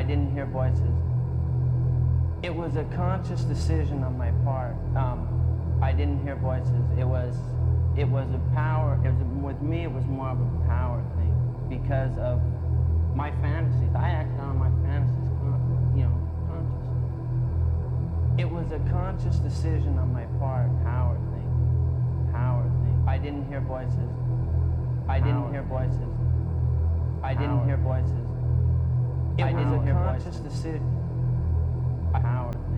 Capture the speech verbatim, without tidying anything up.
didn't hear voices. It was a conscious decision on my part. Um, I didn't hear voices. It was, it was a power. It was a, with me. It was more of a power thing because of my fantasies. I acted on my fantasies, con- you know, consciously. It was a conscious decision on my part. Power thing. Power thing. I didn't hear voices. I didn't hear voices. I didn't hear voices. It was a conscious decision. Power.